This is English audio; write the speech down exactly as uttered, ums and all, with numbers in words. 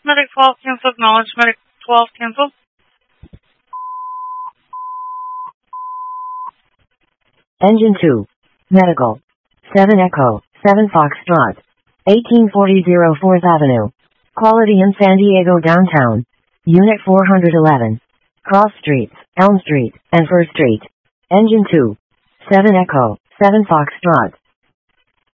Medic twelve cancel, acknowledge. Medic twelve cancel. Engine two. Medical. seven Echo, seven Foxtrot. eighteen forty fourth Avenue. Quality in San Diego downtown. Unit four eleven. Cross Streets, Elm Street, and First Street. Engine two. seven Echo, seven Foxtrot.